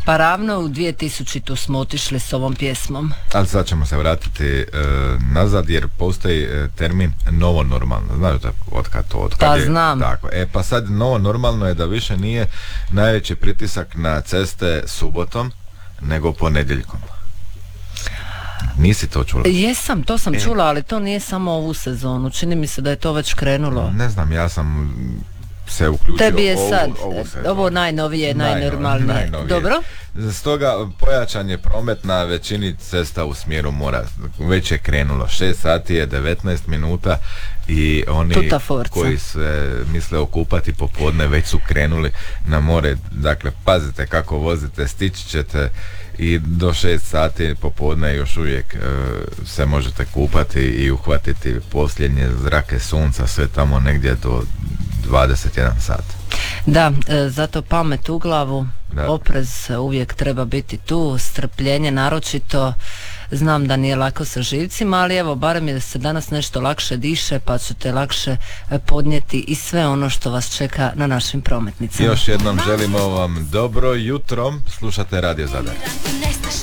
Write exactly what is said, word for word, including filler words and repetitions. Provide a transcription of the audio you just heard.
Pa ravno u dvije tisućite smo otišli s ovom pjesmom. Ali sad ćemo se vratiti e, nazad jer postoji e, termin novo normalno. Znaš da od kad to? Od kad Pa je, znam. Tako. E pa sad novo normalno je da više nije najveći pritisak na ceste subotom nego ponedjeljkom. Nisi to čula? Jesam, to sam e. čula, ali to nije samo ovu sezonu. Čini mi se da je to već krenulo. Ne znam, ja sam se uključio. Tebi je ovu, sad, ovu ovo najnovije, najnormalnije. najnovije. Dobro? Stoga pojačan je promet na većini cesta u smjeru mora. Već je krenulo. šest sati je devetnaest minuta i oni koji se misle okupati popodne već su krenuli na more. Dakle, pazite kako vozite, stići ćete i do šest sati popodne još uvijek e, se možete kupati i uhvatiti posljednje zrake sunca, sve tamo negdje do dvadeset jedan sat. Da, e, zato pamet u glavu, da. Oprez uvijek treba biti tu, strpljenje naročito. Znam da nije lako sa živcima, ali evo, barem je da se danas nešto lakše diše, pa ćete lakše podnijeti i sve ono što vas čeka na našim prometnicama. Još jednom želimo vam dobro jutro, slušate Radio Zadar.